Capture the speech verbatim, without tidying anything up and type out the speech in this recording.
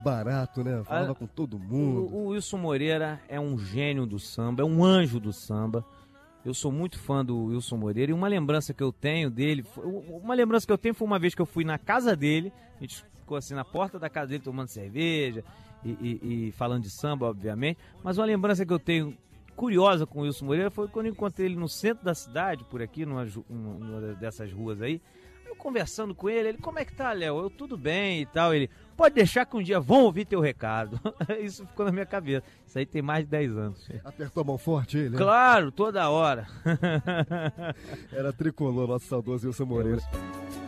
barato, né? Falava A, com todo mundo. O, o Wilson Moreira é um gênio do samba, é um anjo do samba. Eu sou muito fã do Wilson Moreira e uma lembrança que eu tenho dele, uma lembrança que eu tenho foi uma vez que eu fui na casa dele, a gente ficou assim na porta da casa dele tomando cerveja e, e, e falando de samba, obviamente, mas uma lembrança que eu tenho curiosa com o Wilson Moreira foi quando eu encontrei ele no centro da cidade, por aqui, numa, numa dessas ruas aí, eu conversando com ele, ele, como é que tá, Léo? Eu, tudo bem e tal, ele, pode deixar que um dia vão ouvir teu recado. Isso ficou na minha cabeça, isso aí tem mais de dez anos. Apertou a mão forte ele? Claro, toda hora. Era tricolor, nosso saudoso Wilson Moreira.